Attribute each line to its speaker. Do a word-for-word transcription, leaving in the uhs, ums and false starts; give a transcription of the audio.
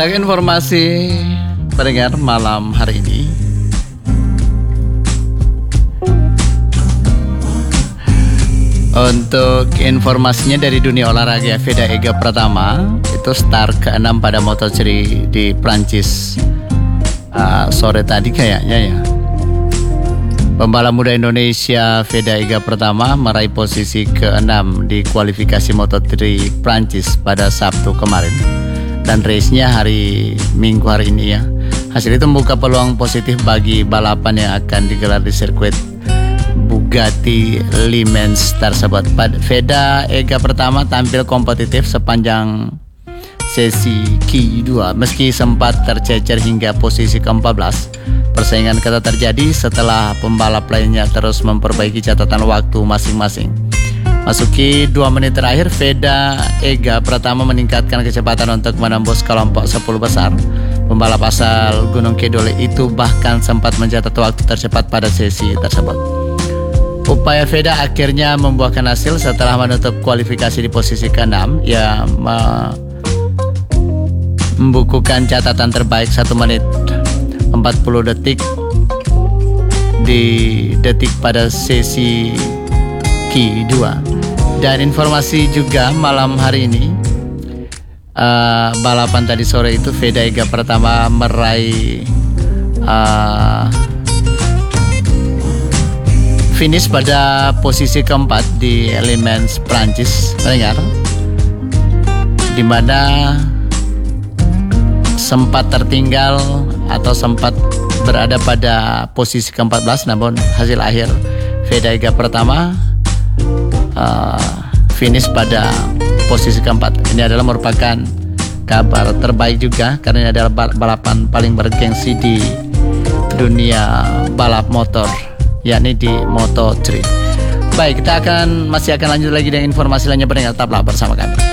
Speaker 1: Informasi pendengar malam hari ini, untuk informasinya dari dunia olahraga, Veda Ega Pratama itu start keenam pada MotoGP di Prancis uh, sore tadi kayaknya ya. Pembalap muda Indonesia Veda Ega Pratama meraih posisi keenam di kualifikasi MotoGP Prancis pada Sabtu kemarin. Dan race-nya hari Minggu hari ini ya. Hasil itu membuka peluang positif bagi balapan yang akan digelar di sirkuit Bugatti Le Mans tersebut. Veda Ega Pratama tampil kompetitif sepanjang sesi Q dua meski sempat tercecer hingga posisi keempat belas. Persaingan ketat terjadi setelah pembalap lainnya terus memperbaiki catatan waktu masing-masing. Masuki dua menit terakhir, Veda Ega Pratama meningkatkan kecepatan untuk menembus kelompok sepuluh besar. Pembalap asal Gunung Kidul itu bahkan sempat mencatat waktu tercepat pada sesi tersebut. Upaya Veda akhirnya membuahkan hasil setelah menutup kualifikasi di posisi keenam. Ia membukukan catatan terbaik satu menit empat puluh detik di detik pada sesi Q dua. Dan informasi juga malam hari ini, uh, balapan tadi sore itu Veda Ega Pratama meraih uh, finish pada posisi keempat di Le Mans Prancis, mendengar, di mana sempat tertinggal atau sempat berada pada posisi keempat belas, namun hasil akhir Veda Ega Pratama uh, finish pada posisi keempat. Ini adalah merupakan kabar terbaik juga karena ini adalah balapan paling bergengsi di dunia balap motor, yakni di MotoGP. Baik, kita akan masih akan lanjut lagi dengan informasi lainnya, pendengar, tetaplah bersama kami.